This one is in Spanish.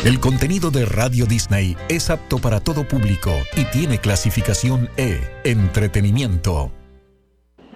El contenido de Radio Disney es apto para todo público y tiene clasificación E, entretenimiento.